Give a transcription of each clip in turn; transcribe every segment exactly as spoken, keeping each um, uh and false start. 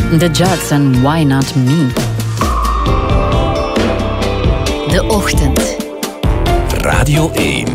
The Judds en Why Not Me. De Ochtend. Radio één.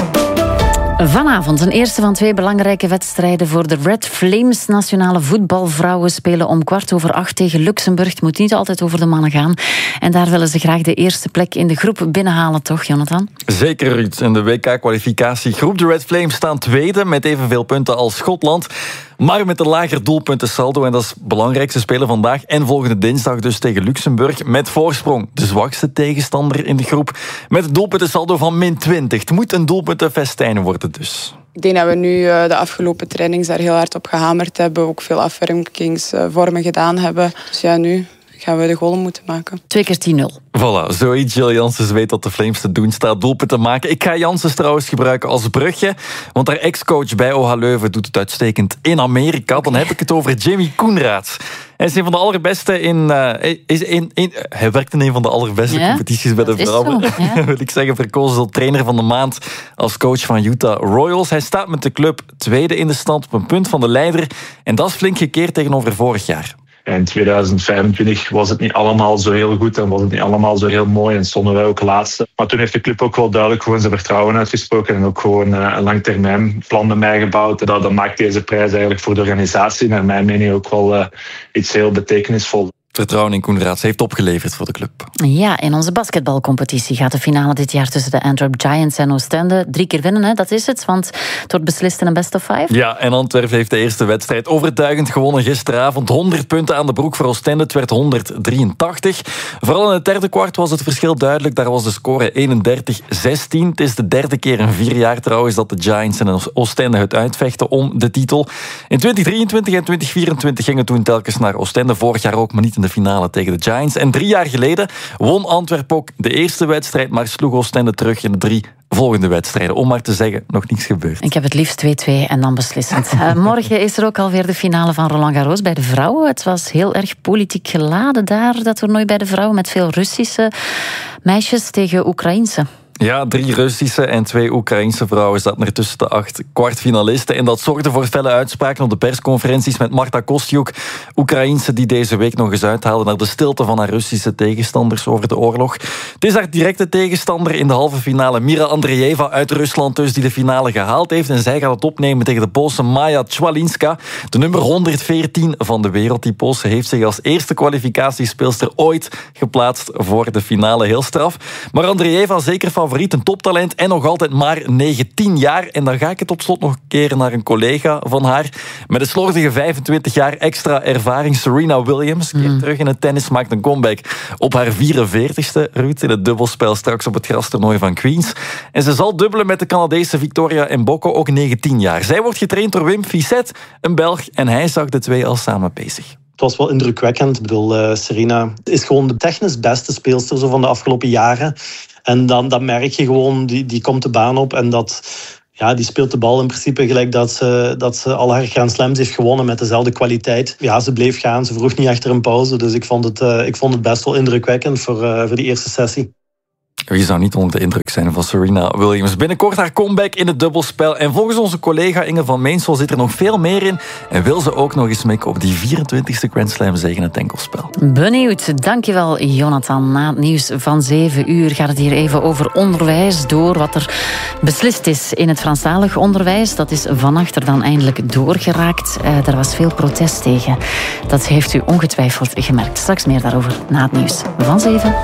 Vanavond een eerste van twee belangrijke wedstrijden voor de Red Flames. Nationale voetbalvrouwen spelen om kwart over acht tegen Luxemburg. Het moet niet altijd over de mannen gaan. En daar willen ze graag de eerste plek in de groep binnenhalen, toch, Jonathan? Zeker, Ruud. In de W K-kwalificatiegroep. De Red Flames staan tweede met evenveel punten als Schotland. Maar met een lager doelpuntensaldo. En dat is belangrijk. Ze spelen vandaag en volgende dinsdag dus tegen Luxemburg. Met voorsprong de zwakste tegenstander in de groep. Met een doelpuntensaldo van min twintig. Het moet een doelpuntenfestijn worden dus. Ik denk dat we nu uh, de afgelopen trainings daar heel hard op gehamerd hebben. Ook veel afwerkingsvormen gedaan hebben. Dus ja, nu gaan we de goal moeten maken. Twee keer tien nul. Voilà, zoiets. Jill Janssens weet dat de Flames te doen staat doelpunten te maken. Ik ga Janssens trouwens gebruiken als brugje. Want haar ex-coach bij O H Leuven doet het uitstekend in Amerika. Dan heb ik het over Jimmy Koenraads. Hij is een van de allerbeste in... Uh, is in, in hij werkt in een van de allerbeste ja? competities bij de vrouwen. Zo, ja? Wil ik zeggen, verkozen tot trainer van de maand als coach van Utah Royals. Hij staat met de club tweede in de stand op een punt van de leider. En dat is flink gekeerd tegenover vorig jaar. In tweeduizend vijfentwintig was het niet allemaal zo heel goed en was het niet allemaal zo heel mooi en stonden wij ook laatste. Maar toen heeft de club ook wel duidelijk gewoon zijn vertrouwen uitgesproken en ook gewoon een langtermijnplan met mij gebouwd. Dat, dat maakt deze prijs eigenlijk voor de organisatie naar mijn mening ook wel uh, iets heel betekenisvol. Vertrouwen in Koenraads heeft opgeleverd voor de club. Ja, in onze basketbalcompetitie gaat de finale dit jaar tussen de Antwerp Giants en Oostende drie keer winnen, hè? Dat is het, want het wordt beslist in een best of five. Ja, en Antwerpen heeft de eerste wedstrijd overtuigend gewonnen gisteravond. honderd punten aan de broek voor Oostende, het werd honderddrieëntachtig. Vooral in het derde kwart was het verschil duidelijk. Daar was de score eenendertig zestien. Het is de derde keer in vier jaar trouwens dat de Giants en Oostende het uitvechten om de titel. In twintig drieëntwintig en twintig vierentwintig gingen toen telkens naar Oostende. Vorig jaar ook, maar niet in de finale tegen de Giants. En drie jaar geleden won Antwerpen ook de eerste wedstrijd, maar sloeg Oostende terug in de drie volgende wedstrijden. Om maar te zeggen, nog niets gebeurd. Ik heb het liefst twee-twee en dan beslissend. Uh, morgen is er ook alweer de finale van Roland Garros bij de vrouwen. Het was heel erg politiek geladen daar, dat toernooi bij de vrouwen, met veel Russische meisjes tegen Oekraïense. Ja, drie Russische en twee Oekraïense vrouwen zaten er tussen de acht kwartfinalisten. En dat zorgde voor felle uitspraken op de persconferenties met Marta Kostyuk, Oekraïense die deze week nog eens uithaalde naar de stilte van haar Russische tegenstanders over de oorlog. Het is haar directe tegenstander in de halve finale, Mira Andreeva uit Rusland dus, die de finale gehaald heeft. En zij gaat het opnemen tegen de Poolse Maja Czwalinska, de nummer honderdveertien van de wereld. Die Poolse heeft zich als eerste kwalificatiespeelster ooit geplaatst voor de finale. Heel straf. Maar Andreeva zeker van favoriet, een toptalent en nog altijd maar negentien jaar. En dan ga ik het tot slot nog een keer naar een collega van haar. Met een slordige vijfentwintig jaar extra ervaring, Serena Williams. Keert mm. terug in het tennis, maakt een comeback op haar vierenveertigste. Ruud, in het dubbelspel straks op het grastoernooi van Queens. En ze zal dubbelen met de Canadese Victoria Mboko, ook negentien jaar. Zij wordt getraind door Wim Fissette, een Belg. En hij zag de twee al samen bezig. Het was wel indrukwekkend. Ik bedoel, uh, Serena is gewoon de technisch beste speelster zo van de afgelopen jaren. En dan, dan merk je gewoon, die, die komt de baan op en dat, ja, die speelt de bal in principe gelijk dat ze, dat ze al haar Grand Slams heeft gewonnen met dezelfde kwaliteit. Ja, ze bleef gaan, ze vroeg niet achter een pauze. Dus ik vond het, uh, ik vond het best wel indrukwekkend voor, uh, voor die eerste sessie. Wie zou niet onder de indruk zijn van Serena Williams? Binnenkort haar comeback in het dubbelspel. En volgens onze collega Inge van Meensel zit er nog veel meer in. En wil ze ook nog eens mikken op die vierentwintigste Grand Slam zege in het enkelspel. Benieuwd. Dankjewel, Jonathan. Na het nieuws van zeven uur gaat het hier even over onderwijs. Door wat er beslist is in het Franstalig onderwijs. Dat is vannacht er dan eindelijk doorgeraakt. Uh, er was veel protest tegen. Dat heeft u ongetwijfeld gemerkt. Straks meer daarover na het nieuws van zeven.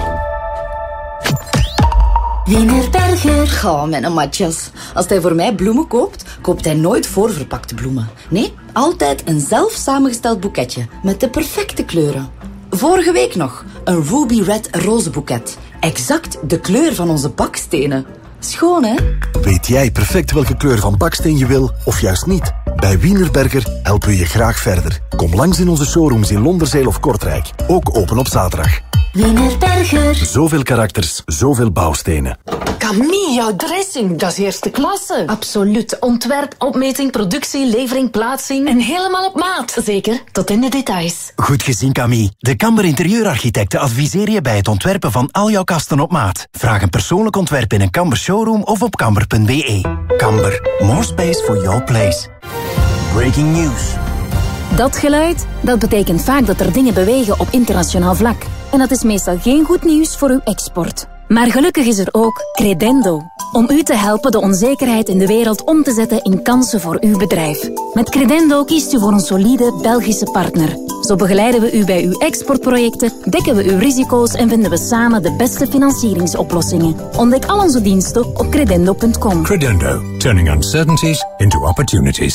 Wienerberger. Ga, mijn matjes. Als hij voor mij bloemen koopt, koopt hij nooit voorverpakte bloemen. Nee, altijd een zelf samengesteld boeketje met de perfecte kleuren. Vorige week nog een Ruby Red rozenboeket. Exact de kleur van onze bakstenen. Schoon, hè? Weet jij perfect welke kleur van baksteen je wil, of juist niet? Bij Wienerberger helpen we je graag verder. Kom langs in onze showrooms in Londerzeel of Kortrijk. Ook open op zaterdag. Wienerberger. Zoveel karakters, zoveel bouwstenen. Camille, jouw dressing, dat is eerste klasse. Absoluut. Ontwerp, opmeting, productie, levering, plaatsing. En helemaal op maat. Zeker, tot in de details. Goed gezien, Camille. De Kamber Interieurarchitecten adviseer je bij het ontwerpen van al jouw kasten op maat. Vraag een persoonlijk ontwerp in een Kamber showroom of op kamber punt be. Kamber, more space for your place. Breaking news. Dat geluid, dat betekent vaak dat er dingen bewegen op internationaal vlak. En dat is meestal geen goed nieuws voor uw export. Maar gelukkig is er ook Credendo. Om u te helpen de onzekerheid in de wereld om te zetten in kansen voor uw bedrijf. Met Credendo kiest u voor een solide Belgische partner. Zo begeleiden we u bij uw exportprojecten, dekken we uw risico's en vinden we samen de beste financieringsoplossingen. Ontdek al onze diensten op credendo punt com. Credendo, turning uncertainties into opportunities.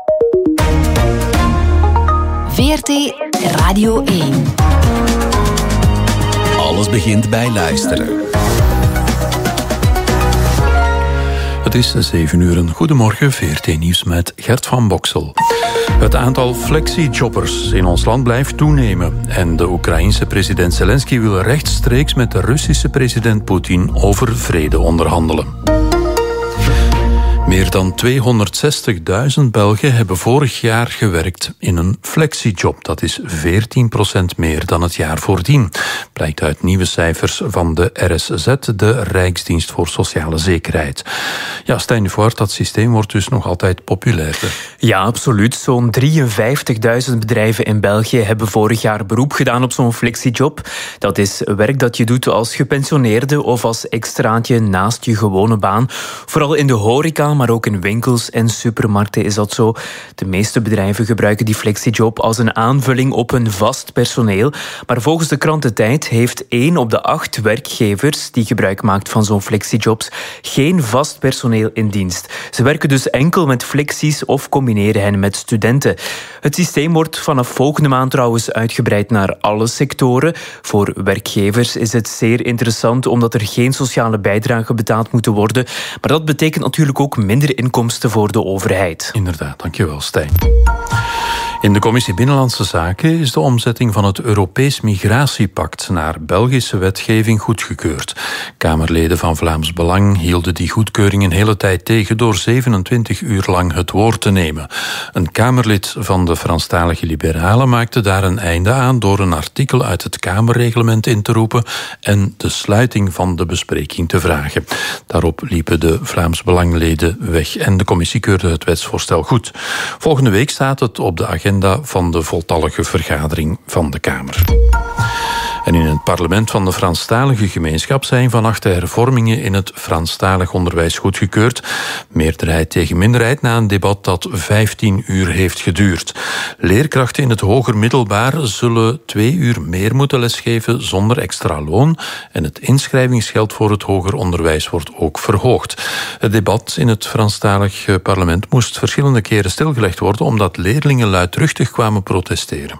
V R T Radio één. Alles begint bij luisteren. Het is zeven uur. Goedemorgen, V R T Nieuws met Gert van Boksel. Het aantal flexi-jobbers in ons land blijft toenemen. En de Oekraïense president Zelensky wil rechtstreeks met de Russische president Poetin over vrede onderhandelen. Meer dan tweehonderdzestigduizend Belgen hebben vorig jaar gewerkt in een flexiejob. Dat is veertien procent meer dan het jaar voordien. Blijkt uit nieuwe cijfers van de R S Z, de Rijksdienst voor Sociale Zekerheid. Ja, Stijn de Voort, dat systeem wordt dus nog altijd populairder. Ja, absoluut. Zo'n drieënvijftigduizend bedrijven in België hebben vorig jaar beroep gedaan op zo'n flexiejob. Dat is werk dat je doet als gepensioneerde of als extraatje naast je gewone baan. Vooral in de horeca, maar ook in winkels en supermarkten is dat zo. De meeste bedrijven gebruiken die flexiejob als een aanvulling op hun vast personeel. Maar volgens de krant De Tijd heeft één op de acht werkgevers die gebruik maakt van zo'n flexijobs geen vast personeel in dienst. Ze werken dus enkel met flexies of combineren hen met studenten. Het systeem wordt vanaf volgende maand trouwens uitgebreid naar alle sectoren. Voor werkgevers is het zeer interessant omdat er geen sociale bijdrage betaald moeten worden. Maar dat betekent natuurlijk ook minder inkomsten voor de overheid. Inderdaad, dankjewel Stijn. In de Commissie Binnenlandse Zaken is de omzetting van het Europees Migratiepact naar Belgische wetgeving goedgekeurd. Kamerleden van Vlaams Belang hielden die goedkeuring een hele tijd tegen door zevenentwintig uur lang het woord te nemen. Een Kamerlid van de Franstalige Liberalen maakte daar een einde aan door een artikel uit het Kamerreglement in te roepen en de sluiting van de bespreking te vragen. Daarop liepen de Vlaams Belangleden weg en de commissie keurde het wetsvoorstel goed. Volgende week staat het op de agenda van de voltallige vergadering van de Kamer. En in het parlement van de Franstalige gemeenschap zijn vannacht de hervormingen in het Franstalig onderwijs goedgekeurd. Meerderheid tegen minderheid na een debat dat vijftien uur heeft geduurd. Leerkrachten in het hoger middelbaar zullen twee uur meer moeten lesgeven zonder extra loon. En het inschrijvingsgeld voor het hoger onderwijs wordt ook verhoogd. Het debat in het Franstalig parlement moest verschillende keren stilgelegd worden omdat leerlingen luidruchtig kwamen protesteren.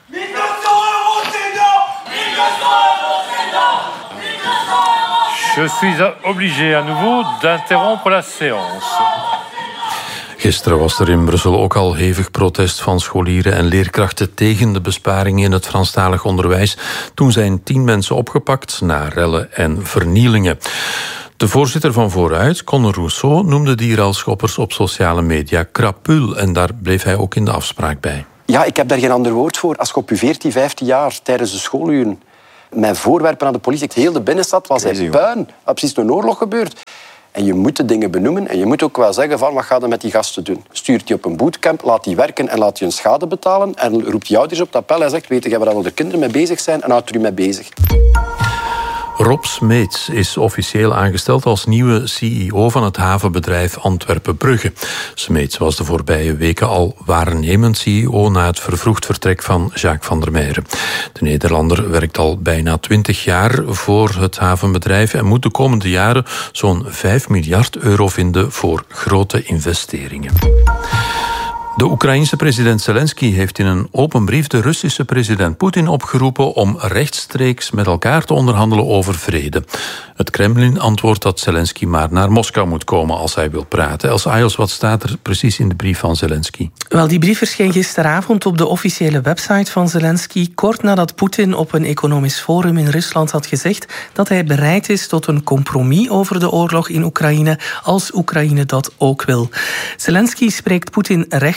Je suis obligé à nouveau d'interrompre la séance. Gisteren was er in Brussel ook al hevig protest van scholieren en leerkrachten tegen de besparingen in het Franstalig onderwijs. Toen zijn tien mensen opgepakt na rellen en vernielingen. De voorzitter van Vooruit, Conor Rousseau, noemde die relschoppers op sociale media krapul en daar bleef hij ook in de afspraak bij. Ja, ik heb daar geen ander woord voor. Als je op je veertien, vijftien jaar tijdens de schooluren mijn voorwerpen aan de politie, heel de binnenstad was hij puin. Dat precies een oorlog gebeurd. En je moet de dingen benoemen en je moet ook wel zeggen van wat ga je met die gasten doen. Stuurt die op een bootcamp, laat die werken en laat die hun schade betalen en roept die ouders op dat appel en zegt, weet je waar al de kinderen mee bezig zijn en houdt er u mee bezig. Rob Smeets is officieel aangesteld als nieuwe C E O van het havenbedrijf Antwerpen-Brugge. Smeets was de voorbije weken al waarnemend C E O na het vervroegd vertrek van Jacques van der Meijen. De Nederlander werkt al bijna twintig jaar voor het havenbedrijf en moet de komende jaren zo'n vijf miljard euro vinden voor grote investeringen. De Oekraïense president Zelensky heeft in een open brief de Russische president Poetin opgeroepen om rechtstreeks met elkaar te onderhandelen over vrede. Het Kremlin antwoordt dat Zelensky maar naar Moskou moet komen als hij wil praten. Els Ayos, wat staat er precies in de brief van Zelensky? Wel, die brief verscheen gisteravond op de officiële website van Zelensky, kort nadat Poetin op een economisch forum in Rusland had gezegd dat hij bereid is tot een compromis over de oorlog in Oekraïne, als Oekraïne dat ook wil. Zelensky spreekt Poetin recht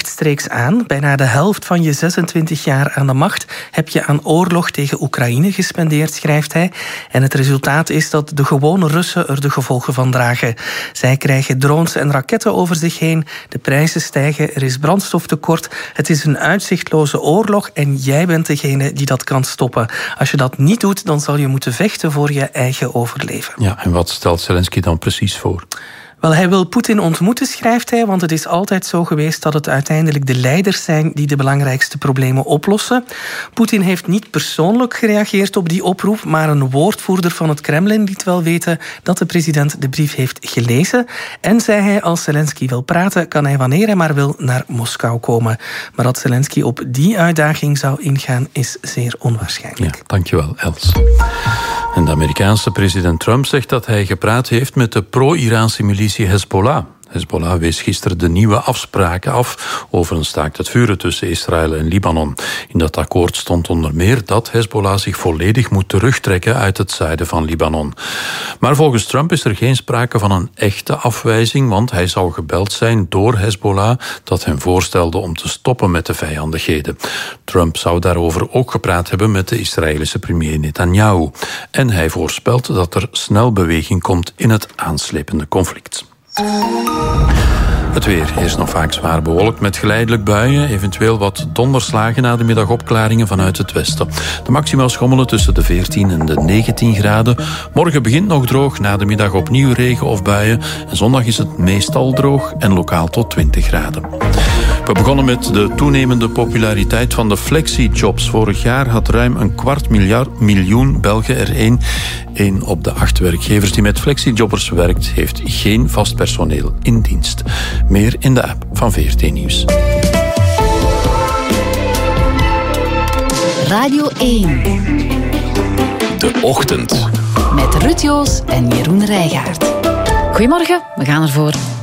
rechtstreeks aan. Bijna de helft van je zesentwintig jaar aan de macht heb je aan oorlog tegen Oekraïne gespendeerd, schrijft hij. En het resultaat is dat de gewone Russen er de gevolgen van dragen. Zij krijgen drones en raketten over zich heen. De prijzen stijgen, er is brandstoftekort. Het is een uitzichtloze oorlog en jij bent degene die dat kan stoppen. Als je dat niet doet, dan zal je moeten vechten voor je eigen overleven. Ja, en wat stelt Zelensky dan precies voor? Wel, hij wil Poetin ontmoeten, schrijft hij, want het is altijd zo geweest dat het uiteindelijk de leiders zijn die de belangrijkste problemen oplossen. Poetin heeft niet persoonlijk gereageerd op die oproep, maar een woordvoerder van het Kremlin liet wel weten dat de president de brief heeft gelezen. En zei hij, als Zelensky wil praten, kan hij wanneer hij maar wil naar Moskou komen. Maar dat Zelensky op die uitdaging zou ingaan, is zeer onwaarschijnlijk. Ja, dankjewel, Els. En de Amerikaanse president Trump zegt dat hij gepraat heeft met de pro-Iraanse militie Hezbollah. Hezbollah wees gisteren de nieuwe afspraken af over een staakt het vuren tussen Israël en Libanon. In dat akkoord stond onder meer dat Hezbollah zich volledig moet terugtrekken uit het zuiden van Libanon. Maar volgens Trump is er geen sprake van een echte afwijzing, want hij zou gebeld zijn door Hezbollah dat hem voorstelde om te stoppen met de vijandigheden. Trump zou daarover ook gepraat hebben met de Israëlische premier Netanyahu. En hij voorspelt dat er snel beweging komt in het aanslepende conflict. Het weer is nog vaak zwaar bewolkt met geleidelijk buien, eventueel wat donderslagen na de middagopklaringen vanuit het westen. De maxima schommelen tussen de veertien en de negentien graden. Morgen begint nog droog, na de middag opnieuw regen of buien. En zondag is het meestal droog en lokaal tot twintig graden. We begonnen met de toenemende populariteit van de flexi-jobs. Vorig jaar had ruim een kwart miljard miljoen Belgen er één. Eén op de acht werkgevers die met flexi-jobbers werkt, heeft geen vast personeel in dienst. Meer in de app van V R T Nieuws. Radio één. De Ochtend. Met Ruud Joos en Jeroen Rijgaard. Goedemorgen, we gaan ervoor.